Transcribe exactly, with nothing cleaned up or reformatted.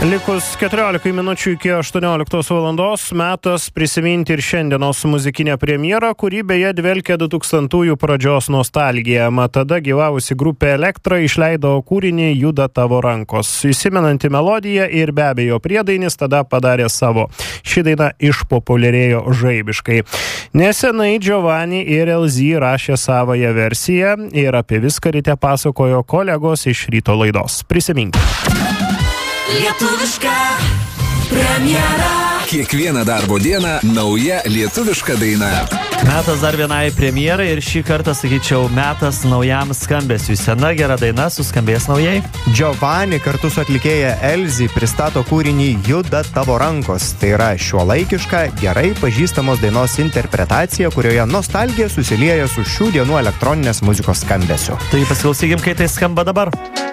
Likus keturiolika minučių iki aštuonioliktos valandos metas prisiminti ir šiandienos muzikinę premjerą, kuri beje dvelkia du tūkstantųjų pradžios nostalgiją. Mat tada gyvavusi grupė Elektra išleido kūrinį Juda tavo rankos. Įsimenanti melodija ir be abejo priedainis tada padarė savo. Ši daina išpopuliarėjo žaibiškai. Nesenai Giovanni ir L Z rašė savąją versiją ir apie viską ryte pasakojo kolegos iš ryto laidos. Prisiminkime. Lietuviška premjera. Kiekvieną darbo dieną nauja lietuviška daina. Metas dar vienai premjerai ir šį kartą, sakyčiau, metas naujam skambesiui. Sena gera daina suskambės naujai. Giovanni kartu su atlikėja L Z pristato kūrinį Juda tavo rankos. Tai yra šiuolaikiška, gerai pažįstamos dainos interpretacija, kurioje nostalgija susilieja su šių dienų elektroninės muzikos skambesiu. Tai pasiklausykim, kai tai skamba dabar.